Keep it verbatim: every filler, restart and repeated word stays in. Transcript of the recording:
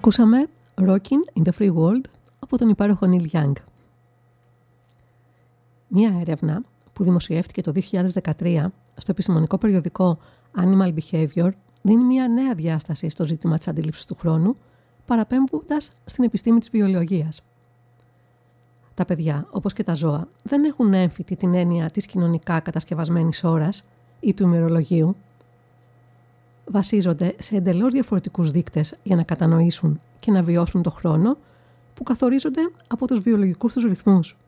Ακούσαμε Rockin' in the Free World από τον υπέροχο Neil Young. Μία έρευνα που δημοσιεύτηκε το δύο χιλιάδες δεκατρία στο επιστημονικό περιοδικό Animal Behavior δίνει μια νέα διάσταση στο ζήτημα της αντίληψης του χρόνου, παραπέμποντας στην επιστήμη της βιολογίας. Τα παιδιά, όπως και τα ζώα, δεν έχουν έμφυτη την έννοια της κοινωνικά κατασκευασμένης ώρας ή του ημερολογίου. Βασίζονται σε εντελώς διαφορετικούς δείκτες για να κατανοήσουν και να βιώσουν το χρόνο που καθορίζονται από τους βιολογικούς τους ρυθμούς.